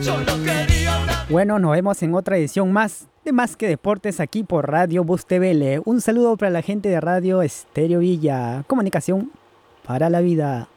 Bueno, nos vemos en otra edición más de Más que Deportes aquí por Radio Bus TVL. Un saludo para la gente de Radio Estéreo Villa. Comunicación para la vida.